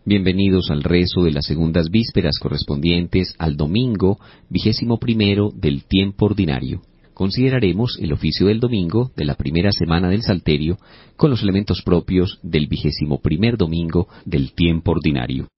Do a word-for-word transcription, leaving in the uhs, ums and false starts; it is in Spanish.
Bienvenidos al rezo de las segundas vísperas correspondientes al domingo vigésimo primero del tiempo ordinario. Consideraremos el oficio del domingo de la primera semana del Salterio con los elementos propios del vigésimo primer domingo del tiempo ordinario.